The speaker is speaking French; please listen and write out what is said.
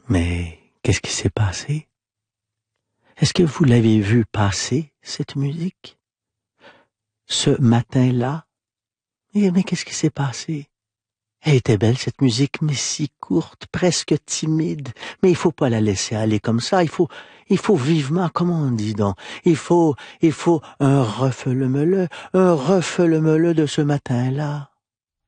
Mais qu'est-ce qui s'est passé? Est-ce que vous l'avez vu passer, cette musique? Ce matin-là? Mais qu'est-ce qui s'est passé? Elle était belle, cette musique, mais si courte, presque timide. Mais il faut pas la laisser aller comme ça. Il faut vivement, comment on dit donc? Il faut un refeu-le-meuleux de ce matin-là.